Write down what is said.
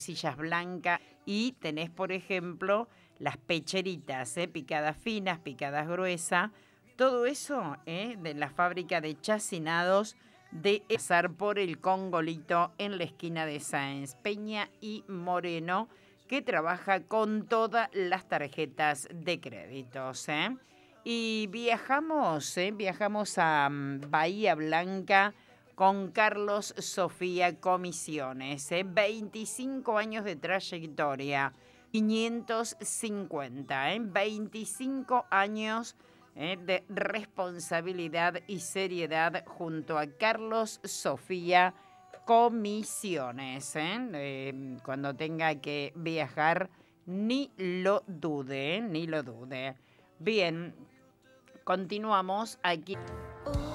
sillas blancas y tenés, por ejemplo, las pecheritas, picadas finas, picadas gruesas, todo eso de la fábrica de chacinados de pasar por el Congolito en la esquina de Sáenz Peña y Moreno, que trabaja con todas las tarjetas de créditos. Y viajamos a Bahía Blanca con Carlos Sofía Comisiones, 25 años de trayectoria, 550, 25 años de responsabilidad y seriedad junto a Carlos Sofía Comisiones. Cuando tenga que viajar, ni lo dude, ni lo dude. Bien, continuamos aquí.